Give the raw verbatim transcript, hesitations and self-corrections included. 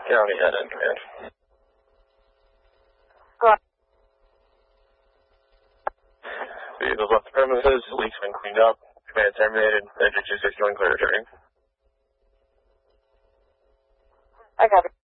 County head in command. Go on. Vehicles left the premises, leaks been cleaned up, command terminated, engine two sixty-one clear returning. I got it.